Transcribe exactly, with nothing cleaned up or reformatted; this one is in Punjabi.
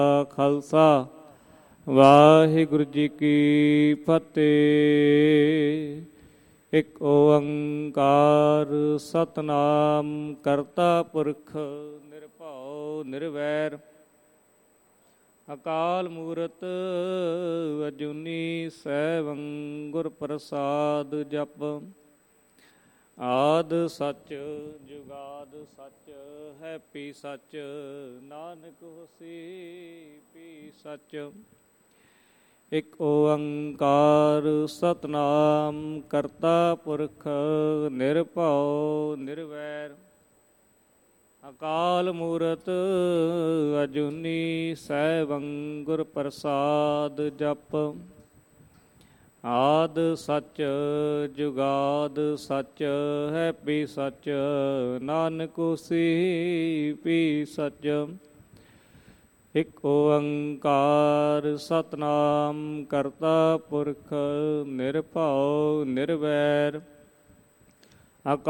ਖਾਲਸਾ ਵਾਹਿਗੁਰੂ ਜੀ ਕੀ ਫਤਿਹ। ਇੱਕ ਓੰਕਾਰ ਸਤਿਨਾਮ ਕਰਤਾ ਪੁਰਖ ਨਿਰਭਉ ਨਿਰਵੈਰ ਅਕਾਲ ਮੂਰਤ ਅਜੂਨੀ ਸੈਭੰ ਗੁਰ ਪ੍ਰਸਾਦ ਜਪ। ਆਦਿ ਸੱਚ ਜੁਗਾਦ ਸੱਚ ਹੈਪੀ ਸੱਚ ਨਾਨਕ ਹੋਸੀ ਪੀ ਸੱਚ। ਇੱਕ ਓੰਕਾਰ ਸਤਿਨਾਮ ਕਰਤਾ ਪੁਰਖ ਨਿਰਭਉ ਨਿਰਵੈਰ ਅਕਾਲ ਮੂਰਤ ਅਜੂਨੀ ਸੈਭੰ ਗੁਰ ਪ੍ਰਸਾਦ ਜਪ। ਆਦਿ ਸੱਚ ਜੁਗਾਦ ਸੱਚ ਹੈਪੀ ਸੱਚ ਨਾਨਕ ਹੋਸੀ ਪੀ ਸੱਚ। ਇੱਕ ਓੰਕਾਰ ਸਤਿਨਾਮ ਕਰਤਾ ਪੁਰਖ ਨਿਰਭਉ ਨਿਰਵੈਰ